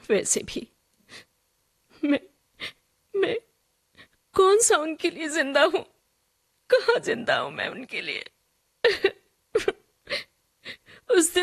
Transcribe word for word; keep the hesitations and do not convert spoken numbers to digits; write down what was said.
वैसे भी मैं मैं कौन सा उनके लिए जिंदा हूँ? कहाँ जिंदा हूँ मैं उनके लिए? उस दिन